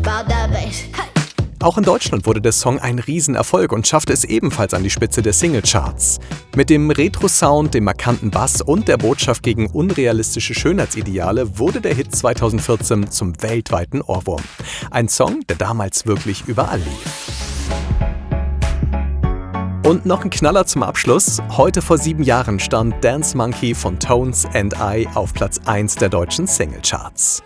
about that bass. Hey. Auch in Deutschland wurde der Song ein Riesenerfolg und schaffte es ebenfalls an die Spitze der Singlecharts. Mit dem Retro-Sound, dem markanten Bass und der Botschaft gegen unrealistische Schönheitsideale wurde der Hit 2014 zum weltweiten Ohrwurm. Ein Song, der damals wirklich überall lief. Und noch ein Knaller zum Abschluss. Heute vor 7 Jahren stand Dance Monkey von Tones and I auf Platz 1 der deutschen Singlecharts.